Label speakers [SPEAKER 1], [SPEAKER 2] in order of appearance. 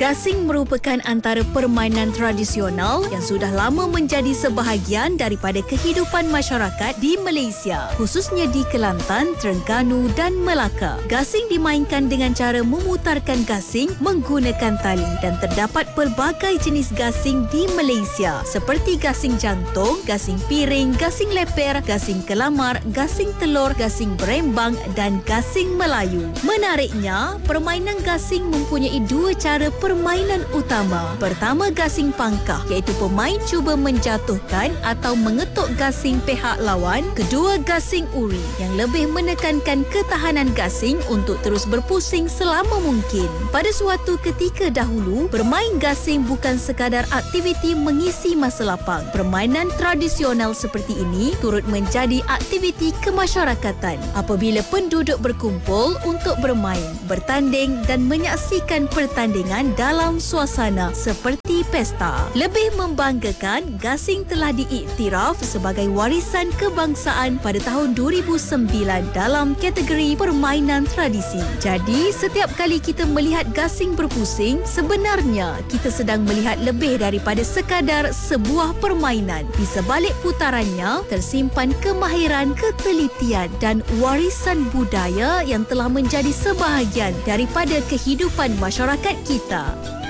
[SPEAKER 1] Gasing merupakan antara permainan tradisional yang sudah lama menjadi sebahagian daripada kehidupan masyarakat di Malaysia, khususnya di Kelantan, Terengganu dan Melaka. Gasing dimainkan dengan cara memutarkan gasing menggunakan tali dan terdapat pelbagai jenis gasing di Malaysia seperti gasing jantung, gasing piring, gasing leper, gasing kelamar, gasing telur, gasing berembang dan gasing Melayu. Menariknya, permainan gasing mempunyai dua cara permainan utama. Pertama, gasing pangkah, iaitu pemain cuba menjatuhkan atau mengetuk gasing pihak lawan. Kedua, gasing uri yang lebih menekankan ketahanan gasing untuk terus berpusing selama mungkin. Pada suatu ketika dahulu, bermain gasing bukan sekadar aktiviti mengisi masa lapang. Permainan tradisional seperti ini turut menjadi aktiviti kemasyarakatan apabila penduduk berkumpul untuk bermain, bertanding dan menyaksikan pertandingan dalam suasana seperti pesta. Lebih membanggakan, gasing telah diiktiraf sebagai warisan kebangsaan pada tahun 2009 dalam kategori permainan tradisi. Jadi, setiap kali kita melihat gasing berpusing, sebenarnya kita sedang melihat lebih daripada sekadar sebuah permainan. Di sebalik putarannya, tersimpan kemahiran, ketelitian dan warisan budaya yang telah menjadi sebahagian daripada kehidupan masyarakat kita.